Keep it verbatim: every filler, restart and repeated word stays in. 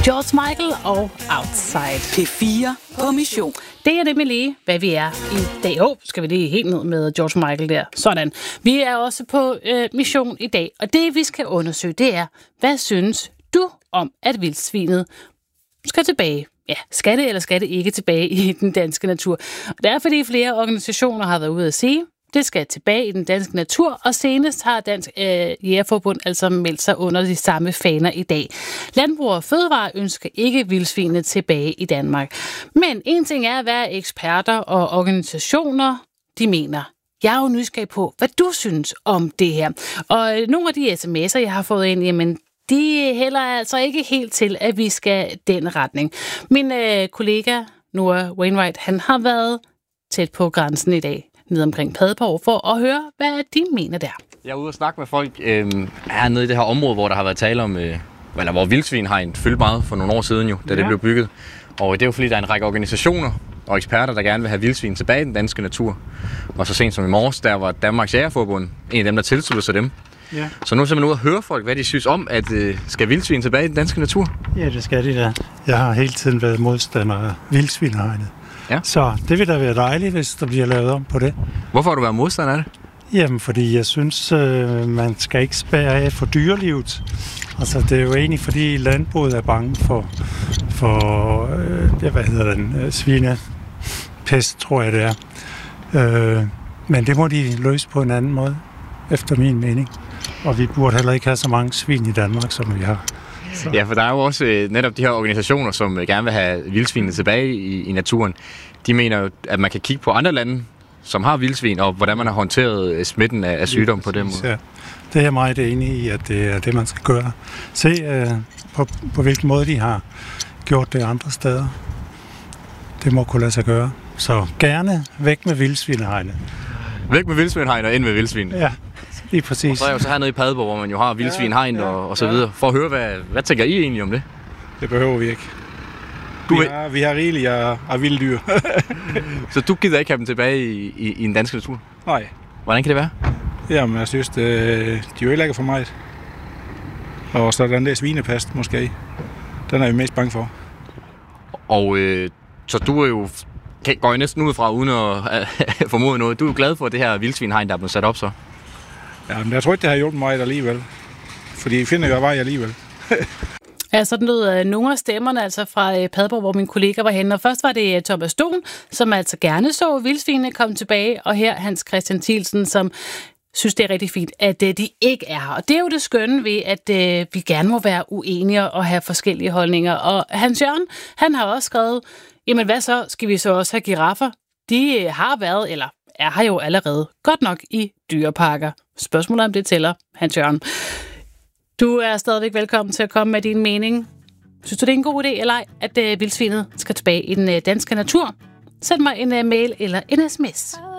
George Michael og Outside. P fire på mission. Det er det med lige, hvad vi er i dag. Åh, oh, skal vi lige helt ned med George Michael der. Sådan. Vi er også på øh, mission i dag, og det vi skal undersøge, det er, hvad synes du om, at vildsvinet skal tilbage? Ja, skal det eller skal det ikke tilbage i den danske natur? Og det er, fordi flere organisationer har været ude at sige, det skal tilbage i den danske natur, og senest har Dansk øh, Jægerforbund altså meldt sig under de samme faner i dag. Landbrug og Fødevare ønsker ikke vildsvinet tilbage i Danmark. Men en ting er, hvad eksperter og organisationer de mener. Jeg er jo nysgerrig på, hvad du synes om det her. Og nogle af de sms'er, jeg har fået ind, jamen, de hælder altså ikke helt til, at vi skal den retning. Min øh, kollega Noah Wainwright, han har været tæt på grænsen i dag, nede omkring Padborg, for at høre, hvad de mener der. Jeg er ude og snakke med folk øh, hernede i det her område, hvor der har været tale om, øh, eller hvor vildsvin har en fyldt meget for nogle år siden jo, da ja. det blev bygget. Og det er jo fordi, der er en række organisationer og eksperter, der gerne vil have vildsvin tilbage i den danske natur. Og så sent som i morges, der var Danmarks Jægerforbund en af dem, der tilsluttede sig dem. Ja. Så nu er man ude og høre folk, hvad de synes om, at øh, skal vildsvin tilbage i den danske natur? Ja, det skal de da. Jeg har hele tiden været modstander af vildsvinhegnet. Ja. Så det vil da være dejligt, hvis der bliver lavet om på det. Hvorfor har du været modstander af det? Jamen, fordi jeg synes, øh, man skal ikke spærre af for dyrelivet. Altså, det er jo egentlig, fordi landbruget er bange for, for øh, hvad hedder den, øh, svinepest, tror jeg det er. Øh, men det må de løse på en anden måde, efter min mening. Og vi burde heller ikke have så mange svin i Danmark, som vi har. Så. Ja, for der er jo også øh, netop de her organisationer, som øh, gerne vil have vildsvinene tilbage i, i naturen. De mener jo, at man kan kigge på andre lande, som har vildsvin, og hvordan man har håndteret øh, smitten af, af sygdom på den måde. Ja. Det er jeg meget enig i, at det er det, man skal gøre. Se øh, på, på hvilken måde de har gjort det andre steder. Det må kunne lade sig gøre. Så gerne væk med vildsvinehegnet. Væk med vildsvinehegnet og ind med vildsvin. Ja. Lige præcis. Og så er jeg jo så hernede i Padborg, hvor man jo har vildsvinhegn ja, ja, og, og så videre. For at høre, hvad, hvad tænker I egentlig om det? Det behøver vi ikke. Du vi, har, vi har rigeligt af, af vilde dyr. Så du gider ikke have dem tilbage i, i, i den danske natur? Nej. Hvordan kan det være? Jamen, jeg synes, det, de ødelægger for meget. Og så den der svinepest, måske. Den er jeg mest bange for. Og øh, så du er jo, går jeg næsten ud fra, uden at øh, formode noget. Du er jo glad for det her vildsvinhegn, der er blevet sat op så? Ja, men jeg tror ikke, det har hjulpet mig alligevel. Fordi I finder jo vej alligevel. Ja, sådan lød nogle af stemmerne altså fra Padborg, hvor min kollega var henne. Og først var det Thomas Dohn, som altså gerne så vildsvinene komme tilbage. Og her Hans Christian Thielsen, som synes, det er rigtig fint, at de ikke er her. Og det er jo det skønne ved, at øh, vi gerne må være uenige og have forskellige holdninger. Og Hans Jørgen, han har også skrevet, jamen hvad så? Skal vi så også have giraffer? De har været, eller er her jo allerede, godt nok i dyreparker. Spørgsmålet om det tæller, Hans Jørgen. Du er stadigvæk velkommen til at komme med din mening. Synes du, det er en god idé eller ej, at uh, vildsvinet skal tilbage i den uh, danske natur? Send mig en uh, mail eller en sms.